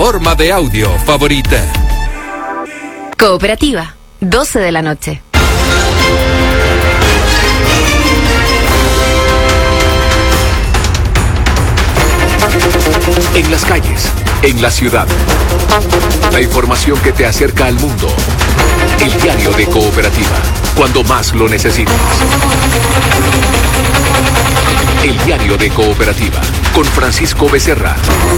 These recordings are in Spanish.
plataforma de audio favorita. Cooperativa, 12 de la noche. En las calles, en la ciudad. La información que te acerca al mundo. El diario de Cooperativa, cuando más lo necesitas. El diario de Cooperativa, con Francisco Becerra.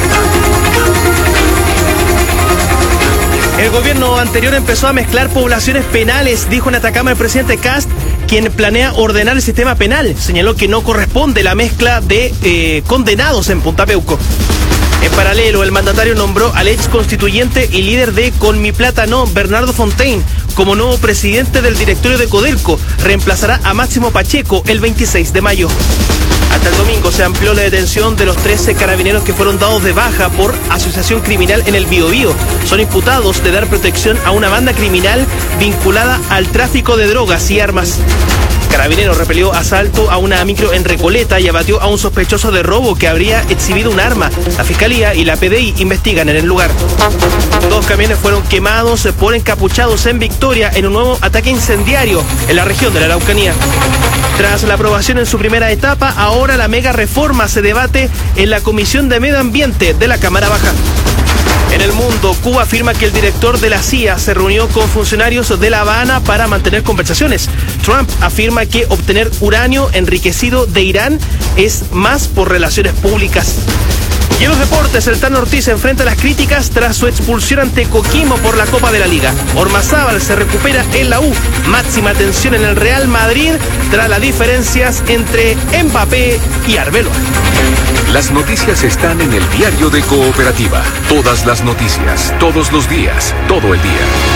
El gobierno anterior empezó a mezclar poblaciones penales, dijo en Atacama el presidente Kast, quien planea ordenar el sistema penal. Señaló que no corresponde la mezcla de condenados en Punta Peuco. En paralelo, el mandatario nombró al ex constituyente y líder de Con Mi Plata No, Bernardo Fontaine, como nuevo presidente del directorio de Codelco. Reemplazará a Máximo Pacheco el 26 de mayo. Hasta el domingo se amplió la detención de los 13 carabineros que fueron dados de baja por asociación criminal en el Biobío. Son imputados de dar protección a una banda criminal vinculada al tráfico de drogas y armas. Carabineros repelió asalto a una micro en Recoleta y abatió a un sospechoso de robo que habría exhibido un arma. La Fiscalía y la PDI investigan en el lugar. 2 camiones fueron quemados por encapuchados en Victoria en un nuevo ataque incendiario en la región de la Araucanía. Tras la aprobación en su primera etapa, ahora la mega reforma se debate en la Comisión de Medio Ambiente de la Cámara Baja. En el mundo, Cuba afirma que el director de la CIA se reunió con funcionarios de La Habana para mantener conversaciones. Trump afirma que obtener uranio enriquecido de Irán es más por relaciones públicas. Y en los deportes, el Tano Ortiz enfrenta las críticas tras su expulsión ante Coquimbo por la Copa de la Liga. Ormazábal se recupera en la U. Máxima tensión en el Real Madrid tras las diferencias entre Mbappé y Arbeloa. Las noticias están en el diario de Cooperativa. Todas las noticias, todos los días, todo el día.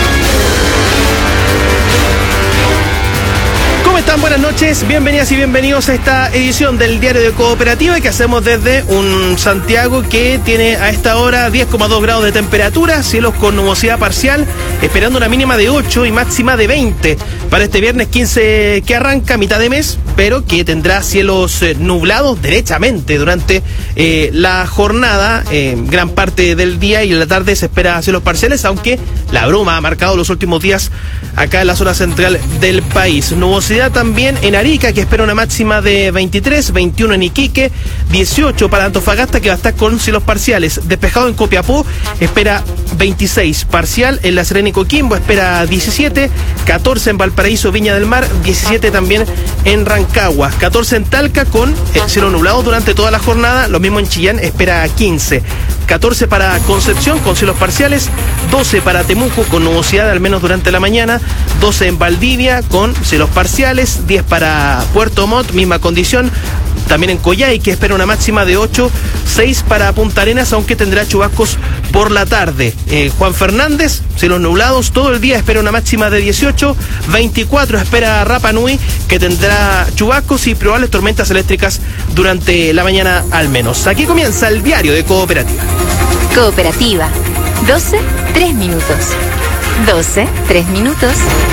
¿Cómo están? Buenas noches, bienvenidas y bienvenidos a esta edición del Diario de Cooperativa que hacemos desde un Santiago que tiene a esta hora 10,2 grados de temperatura, cielos con nubosidad parcial, esperando una mínima de 8 y máxima de 20 para este viernes 15 que arranca mitad de mes, pero que tendrá cielos nublados derechamente durante la jornada, gran parte del día, y en la tarde se espera cielos parciales, aunque la bruma ha marcado los últimos días acá en la zona central del país. Nubosidad también en Arica, que espera una máxima de 23, 21 en Iquique, 18 para Antofagasta, que va a estar con cielos parciales. Despejado en Copiapó, espera 26 parcial. En La Serena y Coquimbo espera 17, 14 en Valparaíso, Viña del Mar, 17 también en Rancagua, 14 en Talca con cielo nublado durante toda la jornada. Lo mismo en Chillán, espera 15. 14 para Concepción con cielos parciales, 12 para Temuco con nubosidad al menos durante la mañana, 12 en Valdivia con cielos parciales, 10 para Puerto Montt, misma condición. También en Coyhaique, que espera una máxima de 8, 6 para Punta Arenas, aunque tendrá chubascos por la tarde. Juan Fernández, cielos nublados todo el día, espera una máxima de 18, 24 espera Rapa Nui, que tendrá chubascos y probables tormentas eléctricas durante la mañana al menos. Aquí comienza el Diario de Cooperativa. Cooperativa, 12, 3 minutos. 12, 3 minutos.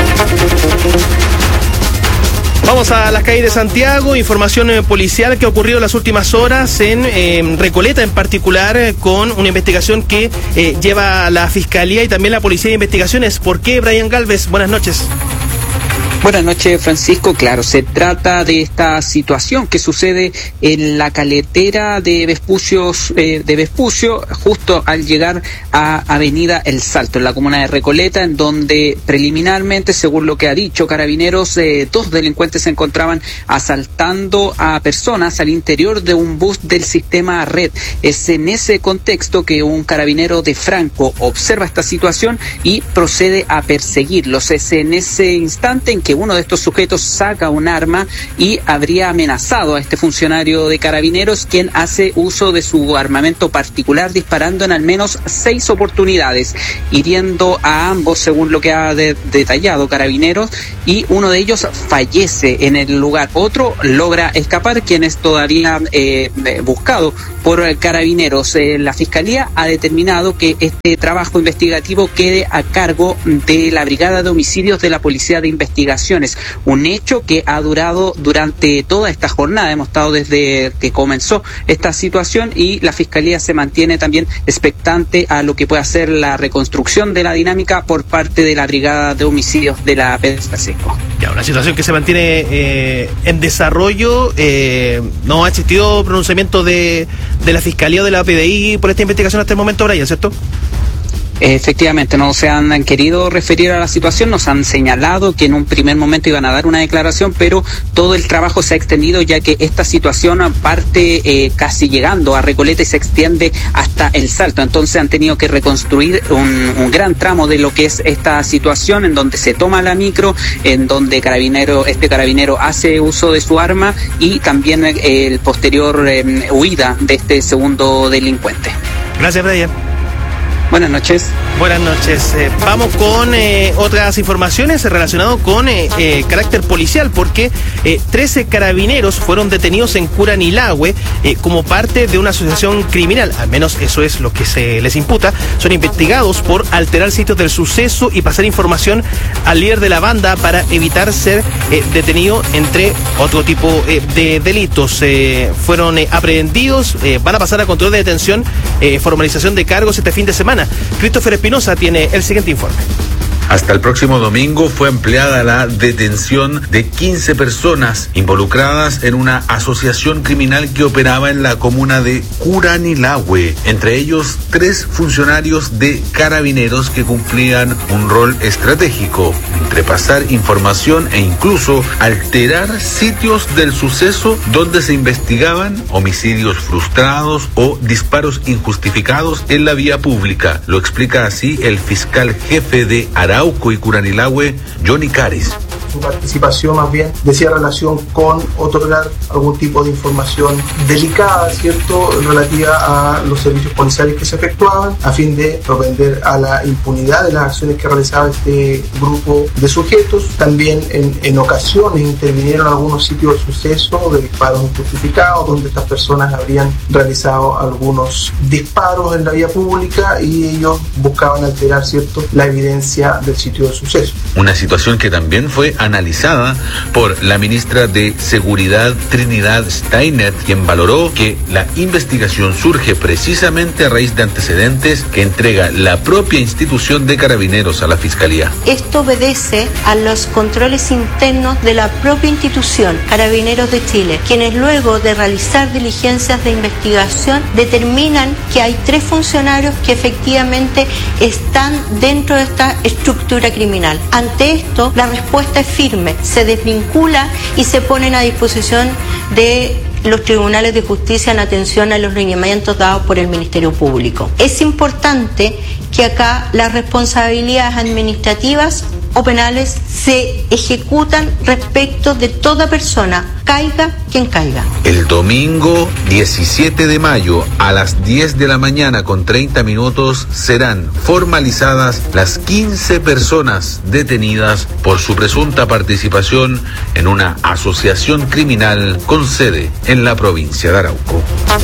Vamos a las calles de Santiago, información policial que ha ocurrido en las últimas horas en Recoleta en particular, con una investigación que lleva la Fiscalía y también la Policía de Investigaciones. ¿Por qué, Brian Galvez? Buenas noches. Buenas noches, Francisco. Claro, se trata de esta situación que sucede en la caletera de Vespucio, justo al llegar a Avenida El Salto, en la comuna de Recoleta, en donde preliminarmente, según lo que ha dicho Carabineros, 2 delincuentes se encontraban asaltando a personas al interior de un bus del sistema Red. Es en ese contexto que un carabinero de Franco observa esta situación y procede a perseguirlos. Es en ese instante en que uno de estos sujetos saca un arma y habría amenazado a este funcionario de Carabineros, quien hace uso de su armamento particular, disparando en al menos 6 oportunidades, hiriendo a ambos, según lo que ha detallado Carabineros, y uno de ellos fallece en el lugar. Otro logra escapar, quien es todavía buscado por Carabineros. La Fiscalía ha determinado que este trabajo investigativo quede a cargo de la Brigada de Homicidios de la Policía de Investigaciones, un hecho que ha durado durante toda esta jornada. Hemos estado desde que comenzó esta situación y la Fiscalía se mantiene también expectante a lo que pueda ser la reconstrucción de la dinámica por parte de la Brigada de Homicidios de la Pedro Francisco. Ya, una situación que se mantiene en desarrollo. No ha existido pronunciamiento de la Fiscalía o de la PDI por esta investigación hasta el momento, Brian, ¿cierto? Efectivamente, no se han querido referir a la situación, nos han señalado que en un primer momento iban a dar una declaración, pero todo el trabajo se ha extendido ya que esta situación parte casi llegando a Recoleta y se extiende hasta El Salto. Entonces han tenido que reconstruir un gran tramo de lo que es esta situación, en donde se toma la micro, en donde este carabinero hace uso de su arma y también el posterior huida de este segundo delincuente. Gracias, Brian. Buenas noches. Buenas noches. Vamos con otras informaciones relacionadas con carácter policial, porque 13 carabineros fueron detenidos en Curanilahue como parte de una asociación criminal. Al menos eso es lo que se les imputa. Son investigados por alterar sitios del suceso y pasar información al líder de la banda para evitar ser detenido, entre otro tipo de delitos. Fueron aprehendidos, van a pasar a control de detención, formalización de cargos este fin de semana. Christopher Espinosa tiene el siguiente informe. Hasta el próximo domingo fue ampliada la detención de 15 personas involucradas en una asociación criminal que operaba en la comuna de Curanilahue, entre ellos 3 funcionarios de Carabineros que cumplían un rol estratégico entre pasar información e incluso alterar sitios del suceso donde se investigaban homicidios frustrados o disparos injustificados en la vía pública. Lo explica así el fiscal jefe de Arauco y Curanilahue, Johnny Caris. Su participación más bien decía relación con otorgar algún tipo de información delicada, ¿cierto?, relativa a los servicios policiales que se efectuaban a fin de propender a la impunidad de las acciones que realizaba este grupo de sujetos. También en ocasiones intervinieron algunos sitios de suceso de disparos injustificados donde estas personas habrían realizado algunos disparos en la vía pública y ellos buscaban alterar, ¿cierto?, la evidencia del sitio de suceso. Una situación que también fue analizada por la ministra de Seguridad Trinidad Steiner, quien valoró que la investigación surge precisamente a raíz de antecedentes que entrega la propia institución de Carabineros a la Fiscalía. Esto obedece a los controles internos de la propia institución, Carabineros de Chile, quienes luego de realizar diligencias de investigación determinan que hay 3 funcionarios que efectivamente están dentro de esta estructura criminal. Ante esto, la respuesta es firme, se desvincula y se ponen a disposición de los tribunales de justicia en atención a los lineamientos dados por el Ministerio Público. Es importante que acá las responsabilidades administrativas o penales se ejecutan respecto de toda persona, caiga quien caiga. El domingo 17 de mayo a las 10 de la mañana con 30 minutos serán formalizadas las 15 personas detenidas por su presunta participación en una asociación criminal con sede en la provincia de Arauco.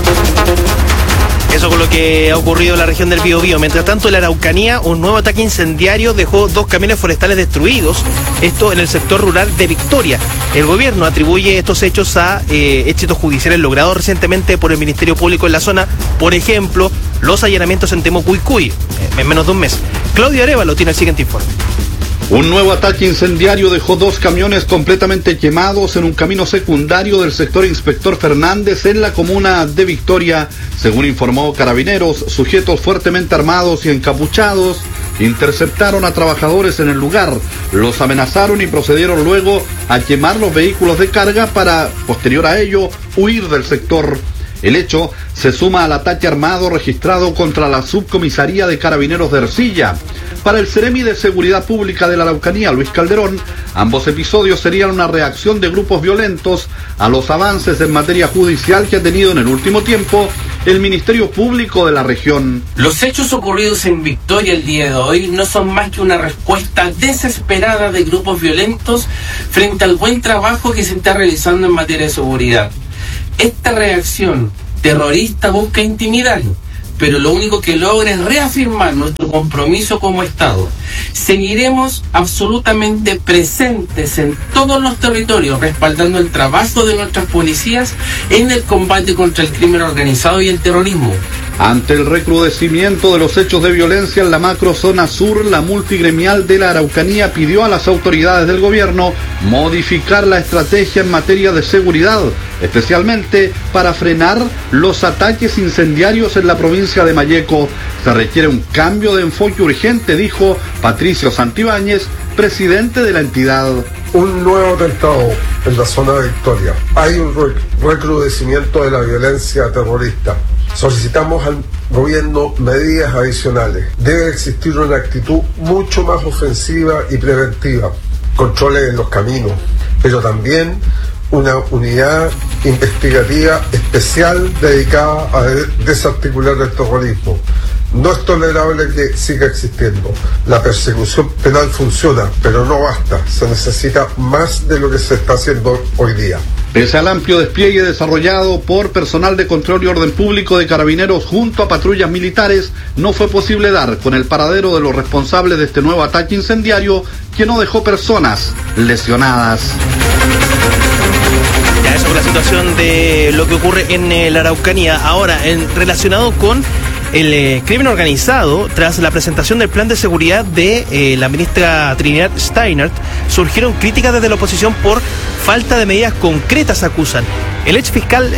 Eso con lo que ha ocurrido en la región del Biobío. Mientras tanto, en la Araucanía, un nuevo ataque incendiario dejó 2 camiones forestales destruidos, esto en el sector rural de Victoria. El gobierno atribuye estos hechos a éxitos judiciales logrados recientemente por el Ministerio Público en la zona, por ejemplo, los allanamientos en Temucuicui, en menos de un mes. Claudio Arévalo tiene el siguiente informe. Un nuevo ataque incendiario dejó 2 camiones completamente quemados en un camino secundario del sector Inspector Fernández en la comuna de Victoria. Según informó Carabineros, sujetos fuertemente armados y encapuchados interceptaron a trabajadores en el lugar, los amenazaron y procedieron luego a quemar los vehículos de carga para, posterior a ello, huir del sector. El hecho se suma al ataque armado registrado contra la subcomisaría de Carabineros de Ercilla. Para el Ceremi de Seguridad Pública de la Araucanía, Luis Calderón, ambos episodios serían una reacción de grupos violentos a los avances en materia judicial que ha tenido en el último tiempo el Ministerio Público de la región. Los hechos ocurridos en Victoria el día de hoy no son más que una respuesta desesperada de grupos violentos frente al buen trabajo que se está realizando en materia de seguridad. Esta reacción terrorista busca intimidar, pero lo único que logra es reafirmar nuestro compromiso como Estado. Seguiremos absolutamente presentes en todos los territorios, respaldando el trabajo de nuestras policías en el combate contra el crimen organizado y el terrorismo. Ante el recrudecimiento de los hechos de violencia en la macrozona sur, la multigremial de la Araucanía pidió a las autoridades del gobierno modificar la estrategia en materia de seguridad, especialmente para frenar los ataques incendiarios en la provincia de Malleco. Se requiere un cambio de enfoque urgente, dijo Patricio Santibáñez, presidente de la entidad. Un nuevo atentado en la zona de Victoria. Hay un recrudecimiento de la violencia terrorista. Solicitamos al gobierno medidas adicionales. Debe existir una actitud mucho más ofensiva y preventiva. Controles en los caminos, pero también una unidad investigativa especial dedicada a desarticular el terrorismo. No es tolerable que siga existiendo. La persecución penal funciona, pero no basta. Se necesita más de lo que se está haciendo hoy día. Pese al amplio despliegue desarrollado por personal de control y orden público de Carabineros junto a patrullas militares, no fue posible dar con el paradero de los responsables de este nuevo ataque incendiario que no dejó personas lesionadas. Ya, eso es la situación de lo que ocurre en la Araucanía. Ahora, relacionado con el crimen organizado, tras la presentación del plan de seguridad de la ministra Trinidad Steinert, surgieron críticas desde la oposición por falta de medidas concretas, acusan. El fiscal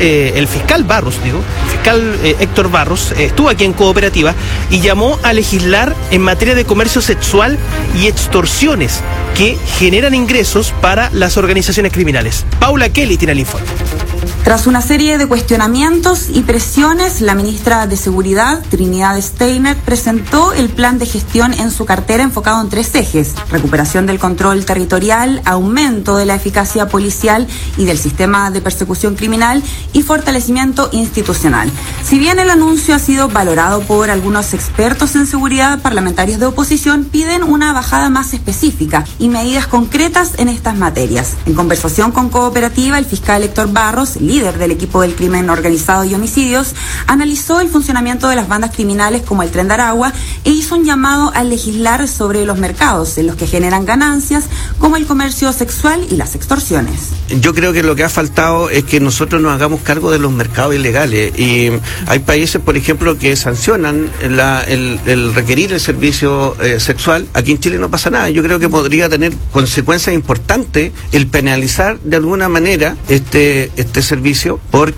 Héctor Barros, estuvo aquí en Cooperativa y llamó a legislar en materia de comercio sexual y extorsiones que generan ingresos para las organizaciones criminales. Paula Kelly tiene el informe. Tras una serie de cuestionamientos y presiones, la ministra de Seguridad, Trinidad Steinert, presentó el plan de gestión en su cartera enfocado en 3 ejes: recuperación del control territorial, aumento de la eficacia policial y del sistema de persecución criminal y fortalecimiento institucional. Si bien el anuncio ha sido valorado por algunos expertos en seguridad, parlamentarios de oposición piden una bajada más específica y medidas concretas en estas materias. En conversación con Cooperativa, el fiscal Héctor Barros, líder del equipo del crimen organizado y homicidios, analizó el funcionamiento de las bandas criminales como el Tren de Aragua e hizo un llamado a legislar sobre los mercados en los que generan ganancias, como el comercio sexual y las extorsiones. Yo creo que lo que ha faltado es que nosotros nos hagamos cargo de los mercados ilegales, y hay países, por ejemplo, que sancionan el requerir el servicio sexual. Aquí en Chile no pasa nada. Yo creo que podría tener consecuencias importantes el penalizar de alguna manera este servicio,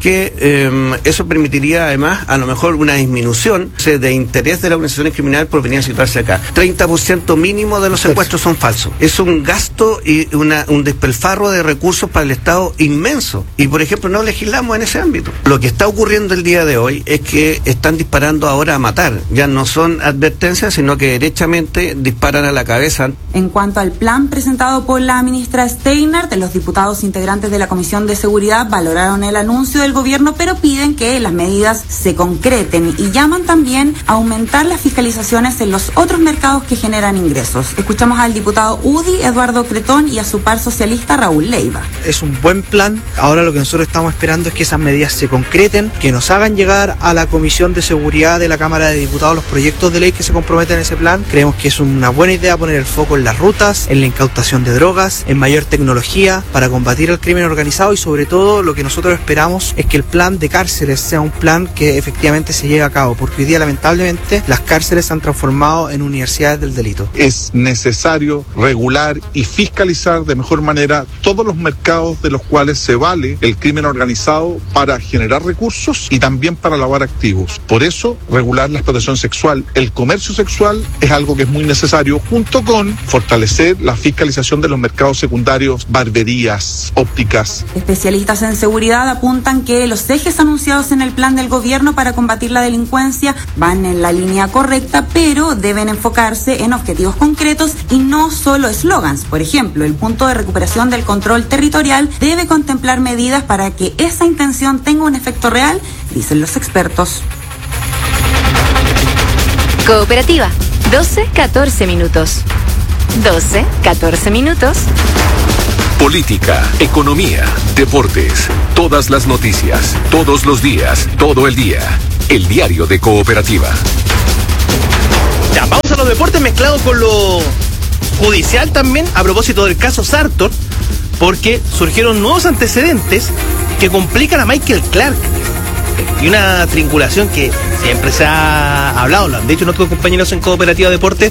porque eso permitiría además a lo mejor una disminución de interés de las organizaciones criminales por venir a situarse acá. 30% mínimo de los secuestros son falsos. Es un gasto y un despilfarro de recursos para el Estado inmenso. Y por ejemplo no legislamos en ese ámbito. Lo que está ocurriendo el día de hoy es que están disparando ahora a matar. Ya no son advertencias, sino que derechamente disparan a la cabeza. En cuanto al plan presentado por la ministra Steinert, los diputados integrantes de la Comisión de Seguridad valoraron el anuncio del gobierno, pero piden que las medidas se concreten y llaman también a aumentar las fiscalizaciones en los otros mercados que generan ingresos. Escuchamos al diputado UDI, Eduardo Cretón, y a su par socialista, Raúl Leiva. Es un buen plan. Ahora lo que nosotros estamos esperando es que esas medidas se concreten, que nos hagan llegar a la Comisión de Seguridad de la Cámara de Diputados los proyectos de ley que se comprometen en ese plan. Creemos que es una buena idea poner el foco en las rutas, en la incautación de drogas, en mayor tecnología para combatir el crimen organizado, y sobre todo lo que nosotros esperamos es que el plan de cárceles sea un plan que efectivamente se lleve a cabo, porque hoy día lamentablemente las cárceles se han transformado en universidades del delito. Es necesario regular y fiscalizar de mejor manera todos los mercados de los cuales se vale el crimen organizado para generar recursos y también para lavar activos. Por eso, regular la explotación sexual, el comercio sexual, es algo que es muy necesario, junto con fortalecer la fiscalización de los mercados secundarios, barberías, ópticas. Especialistas en seguridad apuntan que los ejes anunciados en el plan del gobierno para combatir la delincuencia van en la línea correcta, pero deben enfocarse en objetivos concretos y no solo eslogans. Por ejemplo, el punto de recuperación del control territorial debe contemplar medidas para que esa intención tenga un efecto real, dicen los expertos. Cooperativa, 12-14 minutos. 12-14 minutos. Política, economía, deportes, todas las noticias, todos los días, todo el día. El diario de Cooperativa. Ya, vamos a los deportes mezclados con lo judicial también, a propósito del caso Sartor, porque surgieron nuevos antecedentes que complican a Michael Clark. Y una triangulación que siempre se ha hablado, lo han dicho nuestros compañeros en Cooperativa Deportes,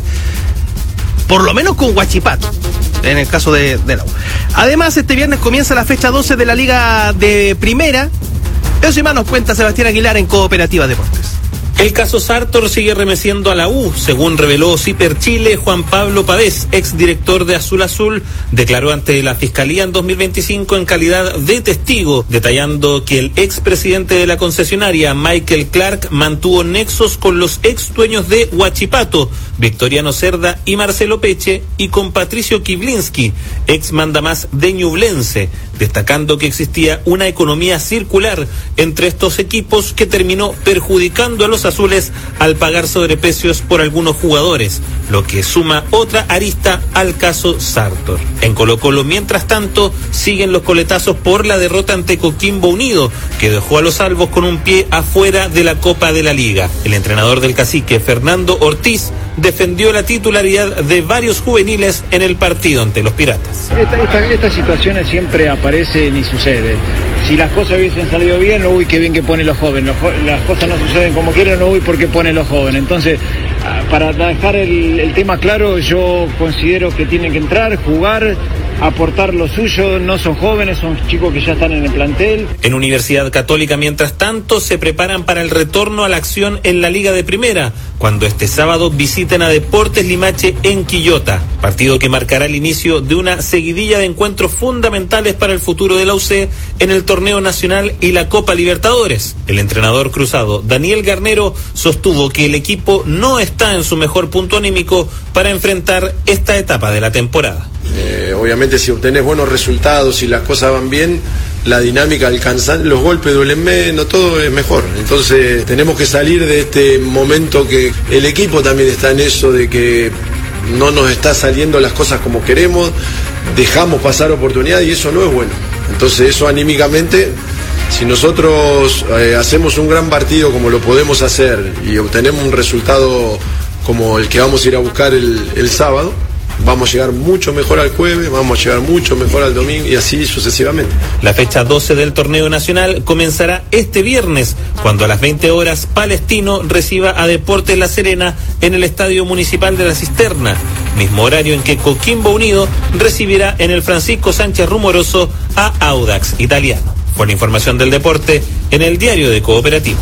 por lo menos con Huachipato, en el caso de la U. Además, este viernes comienza la fecha 12 de la Liga de Primera. Eso y más nos cuenta Sebastián Aguilar en Cooperativa Deportes. El caso Sartor sigue remeciendo a la U. Según reveló Ciper Chile, Juan Pablo Pavés, exdirector de Azul Azul, declaró ante la Fiscalía en 2025 en calidad de testigo, detallando que el expresidente de la concesionaria, Michael Clark, mantuvo nexos con los ex dueños de Huachipato, Victoriano Cerda y Marcelo Peche, y con Patricio Kiblinski, ex mandamás de Ñublense, destacando que existía una economía circular entre estos equipos que terminó perjudicando a los azules al pagar sobreprecios por algunos jugadores, lo que suma otra arista al caso Sartor. En Colo-Colo, mientras tanto, siguen los coletazos por la derrota ante Coquimbo Unido, que dejó a los albos con un pie afuera de la Copa de la Liga. El entrenador del Cacique, Fernando Ortiz, defendió la titularidad de varios juveniles en el partido ante los Piratas. Estas situaciones siempre aparecen y suceden. Si las cosas hubiesen salido bien, uy, qué bien que ponen los jóvenes. Las cosas no suceden como quieren, uy, porque ponen los jóvenes. Entonces, para dejar el tema claro, yo considero que tienen que entrar, jugar, aportar lo suyo. No son jóvenes, son chicos que ya están en el plantel. En Universidad Católica, mientras tanto, se preparan para el retorno a la acción en la Liga de Primera, cuando este sábado visiten a Deportes Limache en Quillota, partido que marcará el inicio de una seguidilla de encuentros fundamentales para el futuro de la UC en el torneo nacional y la Copa Libertadores. El entrenador cruzado, Daniel Garnero, sostuvo que el equipo no está en su mejor punto anímico para enfrentar esta etapa de la temporada. Obviamente, si obtenés buenos resultados y las cosas van bien, la dinámica alcanza, los golpes duelen menos, todo es mejor. Entonces tenemos que salir de este momento que el equipo también está en eso de que no nos está saliendo las cosas como queremos, dejamos pasar oportunidades y eso no es bueno. Entonces eso anímicamente, si nosotros hacemos un gran partido como lo podemos hacer y obtenemos un resultado como el que vamos a ir a buscar el sábado, vamos a llegar mucho mejor al jueves, vamos a llegar mucho mejor al domingo y así sucesivamente. La fecha 12 del torneo nacional comenzará este viernes, cuando a las 20 horas Palestino reciba a Deportes La Serena en el Estadio Municipal de La Cisterna, mismo horario en que Coquimbo Unido recibirá en el Francisco Sánchez Rumoroso a Audax Italiano. Con información del deporte en el diario de Cooperativa.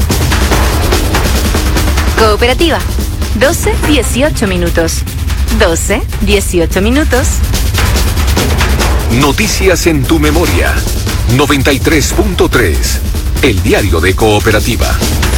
Cooperativa, 12:18 minutos. 12:18 minutos. Noticias en tu memoria. 93.3. El diario de Cooperativa.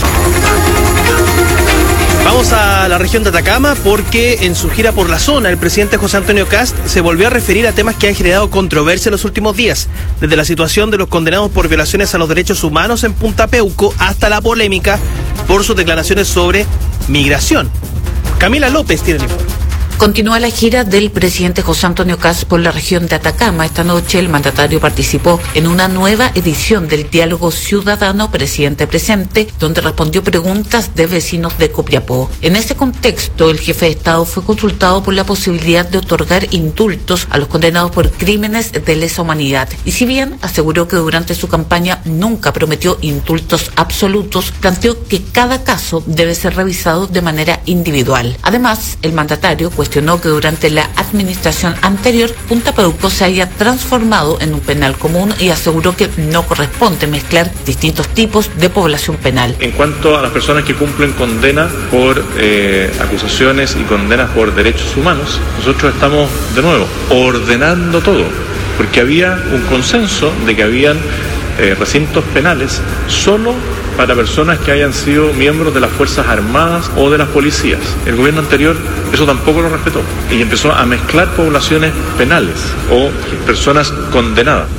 Vamos a la región de Atacama porque en su gira por la zona el presidente José Antonio Kast se volvió a referir a temas que han generado controversia en los últimos días, desde la situación de los condenados por violaciones a los derechos humanos en Punta Peuco hasta la polémica por sus declaraciones sobre migración. Camila López tiene el informe. Continúa la gira del presidente José Antonio Kast por la región de Atacama. Esta noche el mandatario participó en una nueva edición del Diálogo Ciudadano Presidente Presente, donde respondió preguntas de vecinos de Copiapó. En ese contexto, el jefe de Estado fue consultado por la posibilidad de otorgar indultos a los condenados por crímenes de lesa humanidad. Y si bien aseguró que durante su campaña nunca prometió indultos absolutos, planteó que cada caso debe ser revisado de manera individual. Además, el mandatario cuestionó que durante la administración anterior Punta Peuco se haya transformado en un penal común y aseguró que no corresponde mezclar distintos tipos de población penal. En cuanto a las personas que cumplen condena por acusaciones y condenas por derechos humanos, nosotros estamos de nuevo ordenando todo, porque había un consenso de que habían recintos penales solo para personas que hayan sido miembros de las Fuerzas Armadas o de las policías. El gobierno anterior eso tampoco lo respetó y empezó a mezclar poblaciones penales o personas condenadas.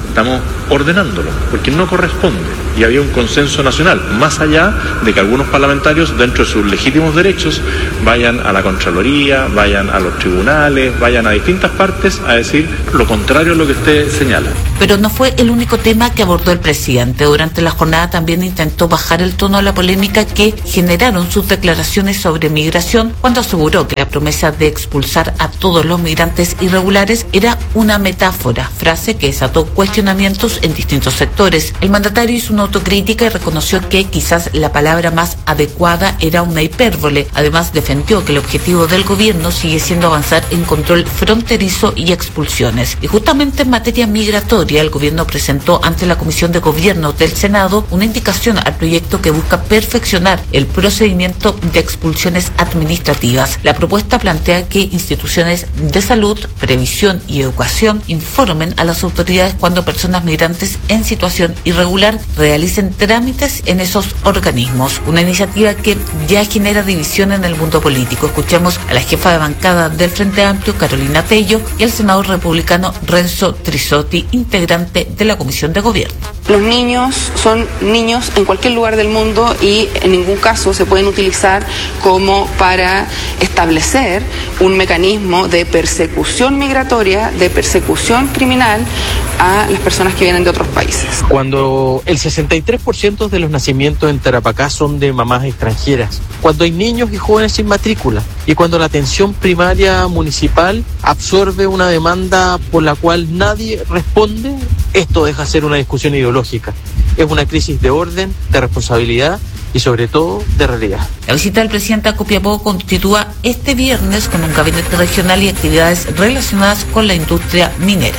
estamos ordenándolo, porque no corresponde. Y había un consenso nacional, más allá de que algunos parlamentarios, dentro de sus legítimos derechos, vayan a la Contraloría, vayan a los tribunales, vayan a distintas partes a decir lo contrario a lo que usted señala. Pero no fue el único tema que abordó el presidente. Durante la jornada también intentó bajar el tono a la polémica que generaron sus declaraciones sobre migración, cuando aseguró que la promesa de expulsar a todos los migrantes irregulares era una metáfora, frase que desató cuestionamientos en distintos sectores. El mandatario hizo una autocrítica y reconoció que quizás la palabra más adecuada era una hipérbole. Además, defendió que el objetivo del gobierno sigue siendo avanzar en control fronterizo y expulsiones. Y justamente en materia migratoria, el gobierno presentó ante la Comisión de Gobierno del Senado una indicación al proyecto que busca perfeccionar el procedimiento de expulsiones administrativas. La propuesta plantea que instituciones de salud, previsión y educación informen a las autoridades cuando personas migrantes en situación irregular realicen trámites en esos organismos. Una iniciativa que ya genera división en el mundo político. Escuchemos a la jefa de bancada del Frente Amplio, Carolina Tello, y al senador republicano Renzo Trisotti, integrante de la Comisión de Gobierno. Los niños son niños en cualquier lugar del mundo y en ningún caso se pueden utilizar como para establecer un mecanismo de persecución migratoria, de persecución criminal a las personas que vienen de otros países. Cuando el 63% de los nacimientos en Tarapacá son de mamás extranjeras, cuando hay niños y jóvenes sin matrícula y cuando la atención primaria municipal absorbe una demanda por la cual nadie responde, esto deja de ser una discusión ideológica. Es una crisis de orden, de responsabilidad y sobre todo de realidad. La visita del presidente a Copiapó continúa este viernes con un gabinete regional y actividades relacionadas con la industria minera.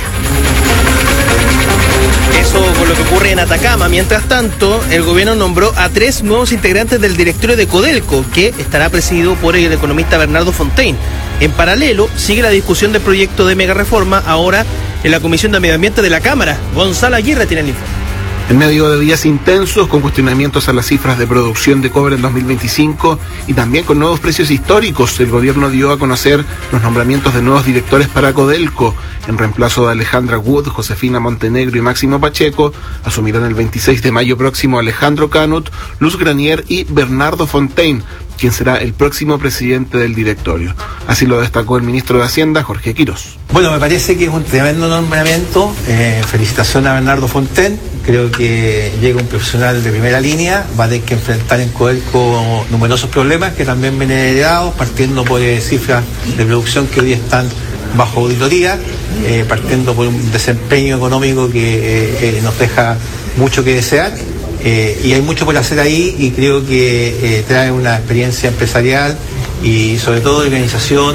Eso con lo que ocurre en Atacama. Mientras tanto, el gobierno nombró a 3 nuevos integrantes del directorio de Codelco, que estará presidido por el economista Bernardo Fontaine. En paralelo, sigue la discusión del proyecto de megareforma, ahora en la Comisión de Medio Ambiente de la Cámara. Gonzalo Aguirre tiene el informe. En medio de días intensos, con cuestionamientos a las cifras de producción de cobre en 2025 y también con nuevos precios históricos, el gobierno dio a conocer los nombramientos de nuevos directores para Codelco. En reemplazo de Alejandra Wood, Josefina Montenegro y Máximo Pacheco, asumirán el 26 de mayo próximo Alejandro Canut, Luz Granier y Bernardo Fontaine, quien será el próximo presidente del directorio. Así lo destacó el ministro de Hacienda, Jorge Quirós. Bueno, me parece que es un tremendo nombramiento. Felicitación a Bernardo Fontaine. Creo que llega un profesional de primera línea. Va a tener que enfrentar en Codelco numerosos problemas que también vienen heredados, partiendo por cifras de producción que hoy están bajo auditoría, partiendo por un desempeño económico que nos deja mucho que desear. Y hay mucho por hacer ahí y creo que trae una experiencia empresarial y sobre todo de organización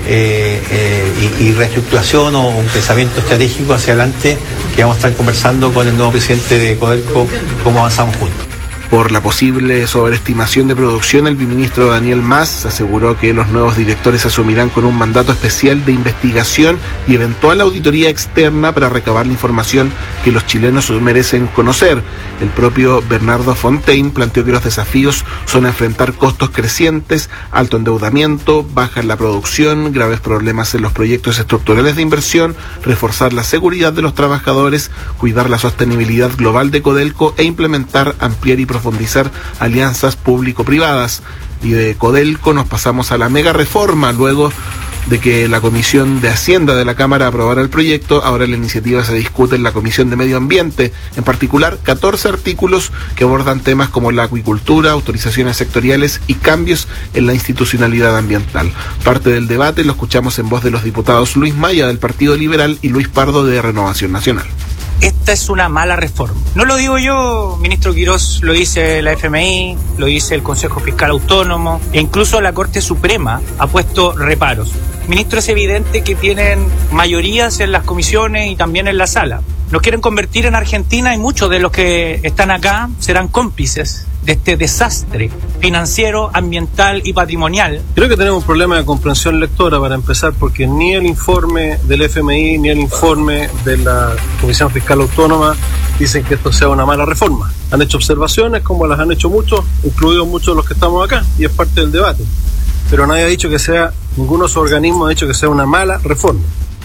y reestructuración o un pensamiento estratégico hacia adelante que vamos a estar conversando con el nuevo presidente de Codelco cómo avanzamos juntos. Por la posible sobreestimación de producción, el viceministro Daniel Mas aseguró que los nuevos directores asumirán con un mandato especial de investigación y eventual auditoría externa para recabar la información que los chilenos merecen conocer. El propio Bernardo Fontaine planteó que los desafíos son enfrentar costos crecientes, alto endeudamiento, baja en la producción, graves problemas en los proyectos estructurales de inversión, reforzar la seguridad de los trabajadores, cuidar la sostenibilidad global de Codelco e implementar, ampliar y profundizar alianzas público-privadas. Y de Codelco nos pasamos a la mega reforma. Luego de que la Comisión de Hacienda de la Cámara aprobara el proyecto, ahora la iniciativa se discute en la Comisión de Medio Ambiente, en particular 14 artículos que abordan temas como la acuicultura, autorizaciones sectoriales y cambios en la institucionalidad ambiental. Parte del debate lo escuchamos en voz de los diputados Luis Maya del Partido Liberal y Luis Pardo de Renovación Nacional. Esta es una mala reforma. No lo digo yo, ministro Quirós, lo dice la FMI, lo dice el Consejo Fiscal Autónomo e incluso la Corte Suprema ha puesto reparos. Ministro, es evidente que tienen mayorías en las comisiones y también en la sala. Nos quieren convertir en Argentina y muchos de los que están acá serán cómplices de este desastre financiero, ambiental y patrimonial. Creo que tenemos un problema de comprensión lectora para empezar, porque ni el informe del FMI ni el informe de la Comisión Fiscal Autónoma dicen que esto sea una mala reforma. Han hecho observaciones como las han hecho muchos, incluidos muchos de los que estamos acá, y es parte del debate. Pero nadie ha dicho que sea, ninguno de esos organismos ha dicho que sea una mala reforma.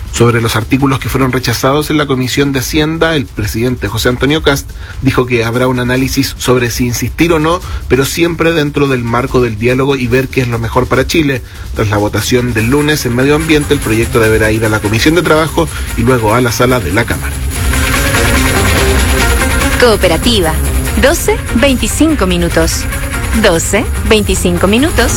Sobre los artículos que fueron rechazados en la Comisión de Hacienda, el presidente José Antonio Kast dijo que habrá un análisis sobre si insistir o no, pero siempre dentro del marco del diálogo y ver qué es lo mejor para Chile. Tras la votación del lunes en Medio Ambiente, el proyecto deberá ir a la Comisión de Trabajo y luego a la sala de la Cámara. Cooperativa. 12:25 minutos. 12:25 minutos.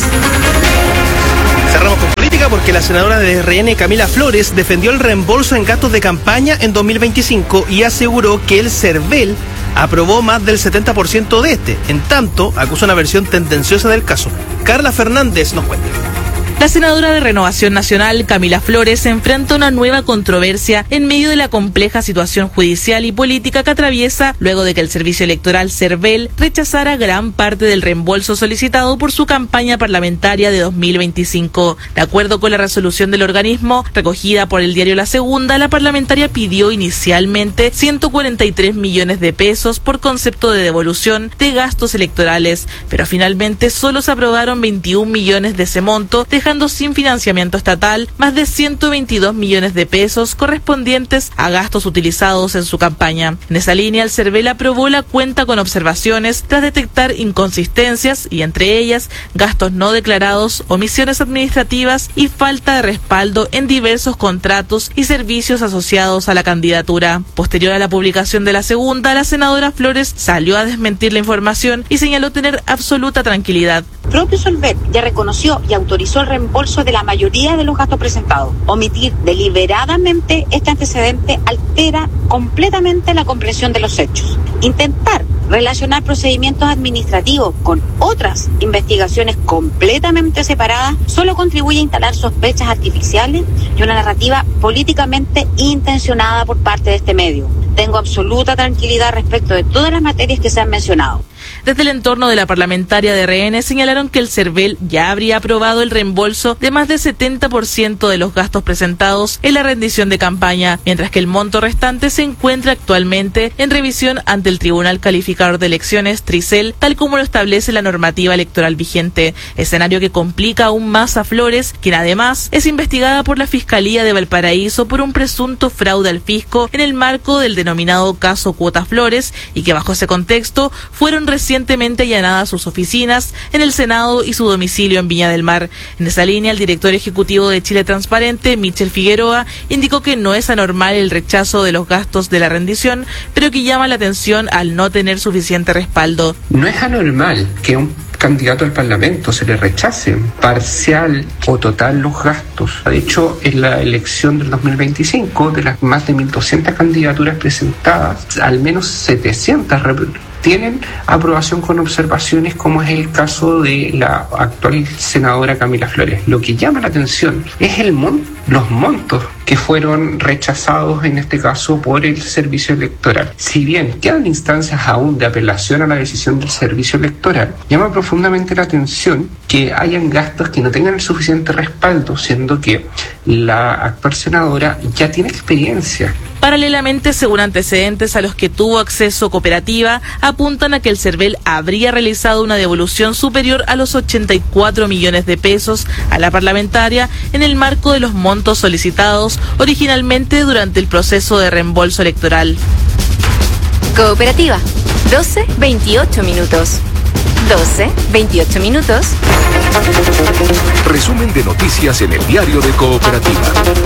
Cerramos con política porque la senadora de RN, Camila Flores, defendió el reembolso en gastos de campaña en 2025 y aseguró que el CERVEL aprobó más del 70% de este. En tanto, acusa una versión tendenciosa del caso. Carla Fernández nos cuenta. La senadora de Renovación Nacional, Camila Flores, enfrenta una nueva controversia en medio de la compleja situación judicial y política que atraviesa luego de que el Servicio Electoral CERVEL rechazara gran parte del reembolso solicitado por su campaña parlamentaria de 2025. De acuerdo con la resolución del organismo, recogida por el diario La Segunda, la parlamentaria pidió inicialmente 143 millones de pesos por concepto de devolución de gastos electorales, pero finalmente solo se aprobaron 21 millones de ese monto, dejando sin financiamiento estatal más de 122 millones de pesos correspondientes a gastos utilizados en su campaña. En esa línea, el CERVEL aprobó la cuenta con observaciones tras detectar inconsistencias y entre ellas gastos no declarados, omisiones administrativas y falta de respaldo en diversos contratos y servicios asociados a la candidatura. Posterior a la publicación de La Segunda, la senadora Flores salió a desmentir la información y señaló tener absoluta tranquilidad. El propio CERVEL ya reconoció y autorizó el reembolso de la mayoría de los gastos presentados. Omitir deliberadamente este antecedente altera completamente la comprensión de los hechos. Intentar relacionar procedimientos administrativos con otras investigaciones completamente separadas solo contribuye a instalar sospechas artificiales y una narrativa políticamente intencionada por parte de este medio. Tengo absoluta tranquilidad respecto de todas las materias que se han mencionado. Desde el entorno de la parlamentaria de RN señalaron que el CERVEL ya habría aprobado el reembolso de más del 70% de los gastos presentados en la rendición de campaña, mientras que el monto restante se encuentra actualmente en revisión ante el Tribunal Calificador de Elecciones, Tricel, tal como lo establece la normativa electoral vigente, escenario que complica aún más a Flores, quien además es investigada por la Fiscalía de Valparaíso por un presunto fraude al fisco en el marco del denominado caso Cuota Flores y que bajo ese contexto fueron recientemente allanadas sus oficinas en el Senado y su domicilio en Viña del Mar. En esa línea, el director ejecutivo de Chile Transparente, Michel Figueroa, indicó que no es anormal el rechazo de los gastos de la rendición, pero que llama la atención al no tener suficiente respaldo. No es anormal que un candidato al Parlamento se le rechace parcial o total los gastos. De hecho, en la elección del 2025, de las más de 1.200 candidaturas presentadas, al menos 700 tienen aprobación con observaciones, como es el caso de la actual senadora Camila Flores. Lo que llama la atención es los montos que fueron rechazados en este caso por el servicio electoral. Si bien quedan instancias aún de apelación a la decisión del servicio electoral, llama profundamente la atención que hayan gastos que no tengan el suficiente respaldo, siendo que la actual senadora ya tiene experiencia. Paralelamente, según antecedentes a los que tuvo acceso Cooperativa, apuntan a que el CERVEL habría realizado una devolución superior a los 84 millones de pesos a la parlamentaria en el marco de los montos solicitados originalmente durante el proceso de reembolso electoral. Cooperativa, 12:28 minutos. 12:28 minutos. Resumen de noticias en el diario de Cooperativa.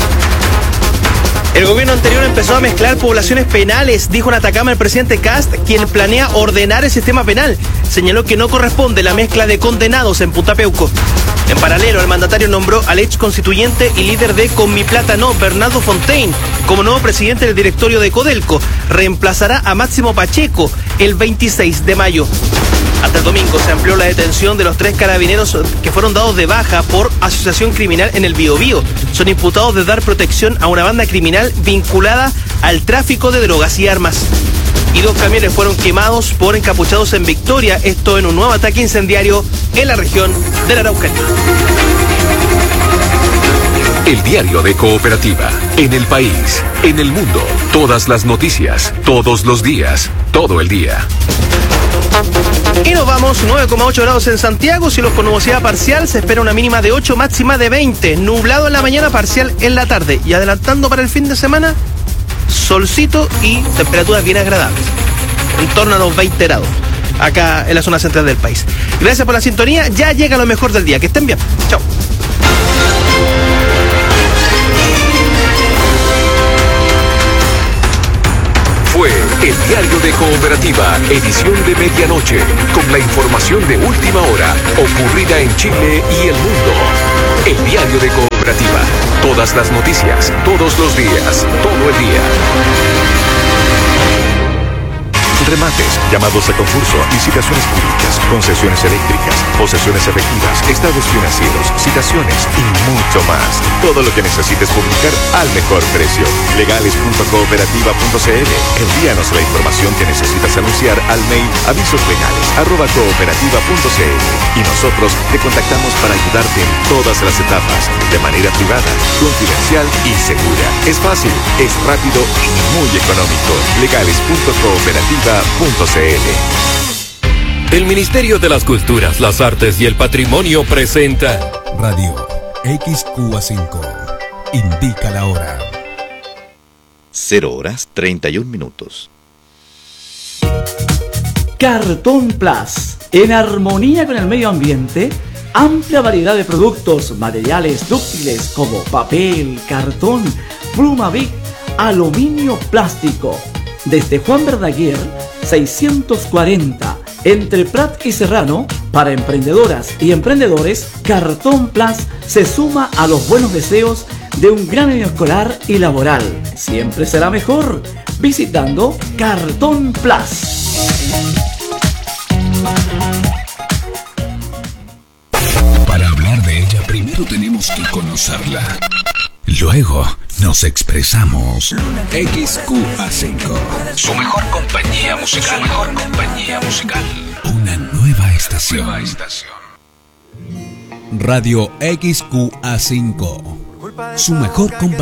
El gobierno anterior empezó a mezclar poblaciones penales, dijo en Atacama el presidente Kast, quien planea ordenar el sistema penal. Señaló que no corresponde la mezcla de condenados en Punta Peuco. En paralelo, el mandatario nombró al ex constituyente y líder de Con Mi Plata No, Bernardo Fontaine, como nuevo presidente del directorio de Codelco. Reemplazará a Máximo Pacheco el 26 de mayo. Hasta el domingo se amplió la detención de los 3 carabineros que fueron dados de baja por asociación criminal en el Biobío. Son imputados de dar protección a una banda criminal vinculada al tráfico de drogas y armas. Y 2 camiones fueron quemados por encapuchados en Victoria, esto en un nuevo ataque incendiario en la región de la Araucanía. El diario de Cooperativa, en el país, en el mundo, todas las noticias, todos los días, todo el día. Y nos vamos, 9,8 grados en Santiago, cielos con nubosidad parcial, se espera una mínima de 8, máxima de 20, nublado en la mañana, parcial en la tarde. Y adelantando para el fin de semana, solcito y temperaturas bien agradables, en torno a los 20 grados, acá en la zona central del país. Gracias por la sintonía, ya llega lo mejor del día, que estén bien, chao. Fue el Diario de Cooperativa, edición de medianoche, con la información de última hora, ocurrida en Chile y el mundo. El Diario de Cooperativa, todas las noticias, todos los días, todo el día. Remates, llamados a concurso, licitaciones públicas, concesiones eléctricas, posesiones efectivas, estados financieros, citaciones y mucho más. Todo lo que necesites publicar al mejor precio. Legales.cooperativa.cl. Envíanos la información que necesitas anunciar al mail avisoslegales@cooperativa.cl y nosotros te contactamos para ayudarte en todas las etapas, de manera privada, confidencial y segura. Es fácil, es rápido y muy económico. Legales.cooperativa.cl. El Ministerio de las Culturas, las Artes y el Patrimonio presenta Radio XQA5. Indica la hora. 0:31. Cartón Plus, en armonía con el medio ambiente, amplia variedad de productos, materiales dúctiles como papel, cartón, pluma Bic, aluminio, plástico. Desde Juan Verdaguer, 640, entre Prat y Serrano, para emprendedoras y emprendedores, Cartón Plus se suma a los buenos deseos de un gran año escolar y laboral. Siempre será mejor visitando Cartón Plus. Para hablar de ella, primero tenemos que conocerla. Luego nos expresamos. XQA5. Su mejor compañía musical. Una nueva estación. Radio XQA5. Su mejor compañía.